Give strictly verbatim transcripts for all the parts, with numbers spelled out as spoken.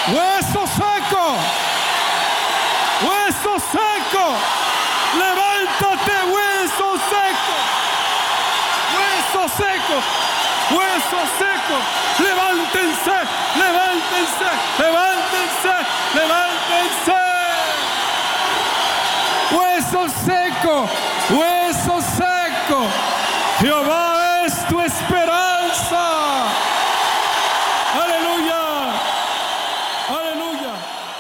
Hueso seco, hueso seco, levántate, hueso seco, hueso seco, hueso seco, levántense, levántense, levántense, levántense. Hueso seco, hueso seco, Jehová es tu esperanza. Aleluya, aleluya.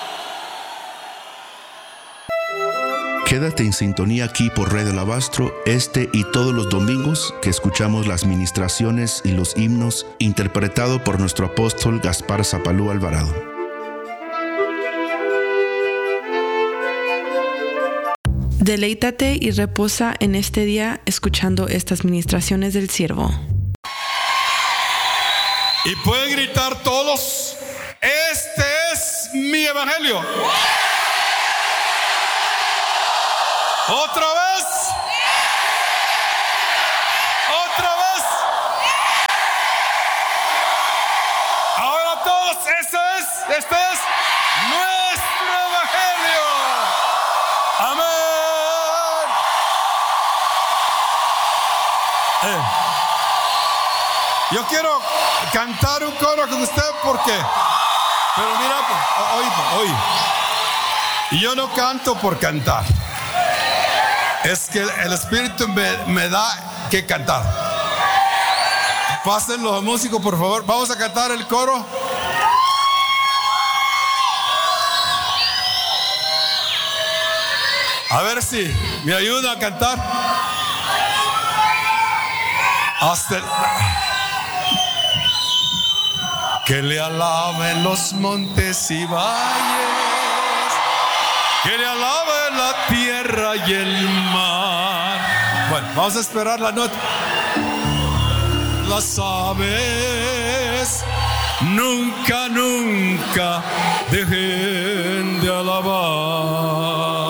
Quédate en sintonía aquí por Red Alabastro este y todos los domingos que escuchamos las ministraciones y los himnos interpretados por nuestro apóstol Gaspar Zapalú Alvarado. Deleítate y reposa en este día escuchando estas ministraciones del siervo. Y pueden gritar todos: este es mi evangelio. Otra vez. Otra vez. Ahora todos, este es, este es nuestro evangelio. Amén. Eh. Yo quiero cantar un coro con usted porque, pero mira, oye, oye, y yo no canto por cantar. Es que el Espíritu me, me da que cantar. Pasen los músicos, por favor. Vamos a cantar el coro. A ver si me ayuda a cantar. Hasta el... Que le alaben los montes y valles, que le alabe la tierra y el mar. Bueno, vamos a esperar la nota. Las aves nunca, nunca dejen de alabar.